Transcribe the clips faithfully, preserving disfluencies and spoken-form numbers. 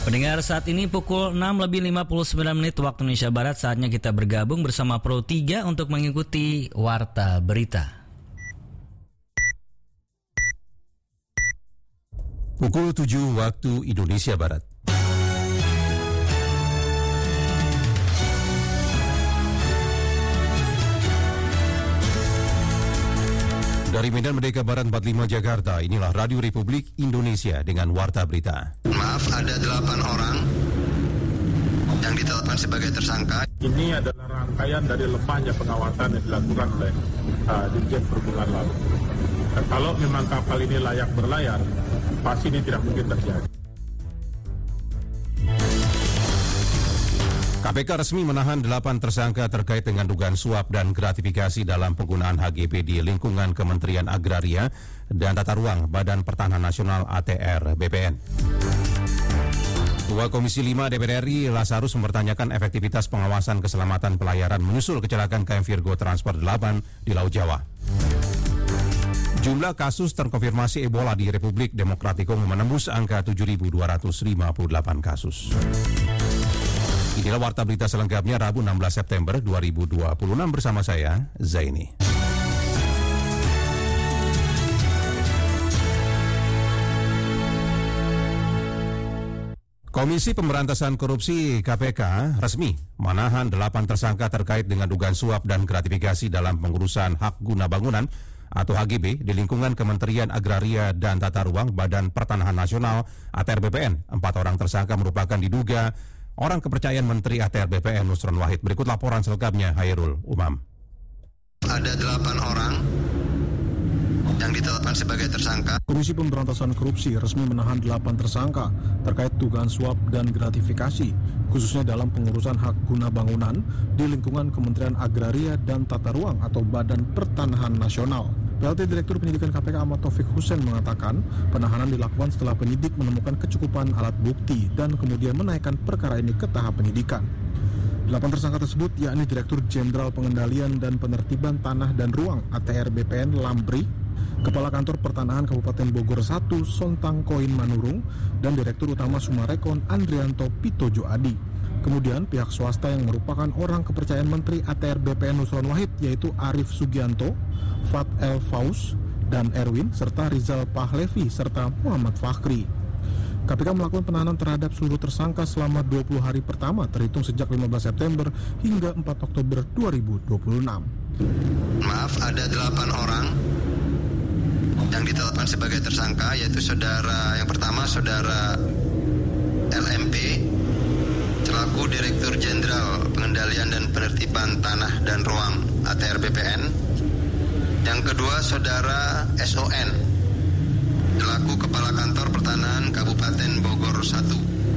Pendengar, saat ini pukul enam lebih lima puluh sembilan menit waktu Indonesia Barat. Saatnya kita bergabung bersama Pro tiga untuk mengikuti Warta Berita. Pukul tujuh waktu Indonesia Barat. Dari Medan Merdeka Barat empat puluh lima Jakarta, inilah Radio Republik Indonesia dengan Warta Berita. Maaf, ada delapan orang yang ditetapkan sebagai tersangka. Ini adalah rangkaian dari lemahnya pengawasan yang dilakukan oleh uh, Dirjen Perhubungan Laut. Dan kalau memang kapal ini layak berlayar, pasti ini tidak mungkin terjadi. K P K resmi menahan delapan tersangka terkait dengan dugaan suap dan gratifikasi dalam penggunaan H G B di lingkungan Kementerian Agraria dan Tata Ruang Badan Pertanahan Nasional A T R B P N. Ketua Komisi lima D P R R I Lazarus mempertanyakan efektivitas pengawasan keselamatan pelayaran menyusul kecelakaan K M Virgo Transport delapan di Laut Jawa. Jumlah kasus terkonfirmasi Ebola di Republik Demokratik Kongo menembus angka tujuh ribu dua ratus lima puluh delapan kasus. Inilah Warta Berita selengkapnya Rabu enam belas September dua ribu dua puluh enam bersama saya, Zaini. Komisi Pemberantasan Korupsi K P K resmi menahan delapan tersangka terkait dengan dugaan suap dan gratifikasi dalam pengurusan hak guna bangunan atau H G B di lingkungan Kementerian Agraria dan Tata Ruang Badan Pertanahan Nasional A T R B P N. Empat orang tersangka merupakan diduga orang kepercayaan Menteri A T R B P N Nusron Wahid. Berikut laporan selengkapnya Hairul Umam. Ada delapan orang yang ditetapkan sebagai tersangka. Komisi Pemberantasan Korupsi resmi menahan delapan tersangka terkait dugaan suap dan gratifikasi, khususnya dalam pengurusan hak guna bangunan di lingkungan Kementerian Agraria dan Tata Ruang atau Badan Pertanahan Nasional. P L T Direktur Penyidikan K P K Ahmad Taufik Hussein mengatakan penahanan dilakukan setelah penyidik menemukan kecukupan alat bukti dan kemudian menaikkan perkara ini ke tahap penyidikan. Delapan tersangka tersebut yakni Direktur Jenderal Pengendalian dan Penertiban Tanah dan Ruang A T R B P N Lambri, Kepala Kantor Pertanahan Kabupaten Bogor satu Sontang Koin Manurung, dan Direktur Utama Sumarekon Andrianto Pitojo Adi. Kemudian pihak swasta yang merupakan orang kepercayaan Menteri A T R B P N Nusron Wahid yaitu Arif Sugianto, Fat El Faus, dan Erwin, serta Rizal Pahlevi, serta Muhammad Fakhri. K P K melakukan penahanan terhadap seluruh tersangka selama dua puluh hari pertama terhitung sejak lima belas September hingga empat Oktober dua ribu dua puluh enam. Maaf, ada delapan orang yang ditetapkan sebagai tersangka, yaitu saudara yang pertama saudara L M P selaku Direktur Jenderal Pengendalian dan Penertiban Tanah dan Ruang A T R B P N. Yang kedua saudara S O N selaku Kepala Kantor Pertanahan Kabupaten Bogor satu.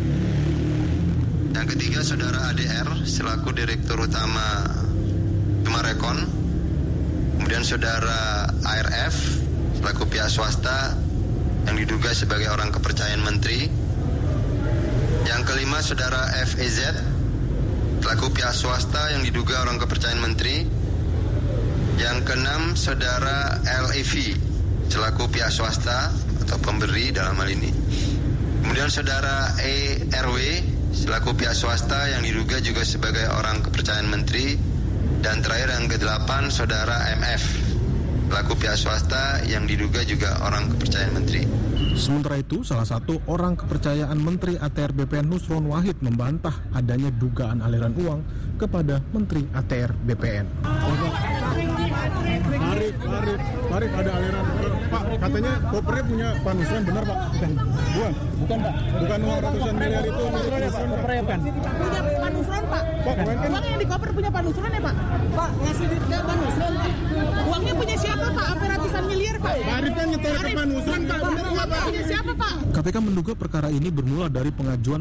Yang ketiga saudara A D R selaku Direktur Utama Sumarekon. Kemudian saudara A R F selaku pihak swasta yang diduga sebagai orang kepercayaan menteri. Yang kelima saudara F E Z selaku pihak swasta yang diduga orang kepercayaan menteri. Yang keenam saudara L E V selaku pihak swasta atau pemberi dalam hal ini. Kemudian saudara E R W selaku pihak swasta yang diduga juga sebagai orang kepercayaan menteri. Dan terakhir yang kedelapan saudara M F selaku pihak swasta yang diduga juga orang kepercayaan menteri. Sementara itu, salah satu orang kepercayaan Menteri A T R B P N Nusron Wahid membantah adanya dugaan aliran uang kepada Menteri A T R B P N. Arif, Arif, Arif ada aliran. Pak, katanya kopernya punya Pak Nusron, benar Pak? Bukan, bukan, bukan Pak. Bukan uang ratusan miliar itu. Kopernya kan? Punya Pak Nusron Pak. Pak, kan? Uang yang di koper punya Pak Nusron ya Pak? Pak, ngasih duit ke Pak Nusron Pak. Uangnya punya siapa Pak? Apa ratusan miliar Pak? Pak Arif kan nyetor ke Pak Nusron Pak. Benar nggak Pak? Punya siapa Pak? K P K menduga perkara ini bermula dari pengajuan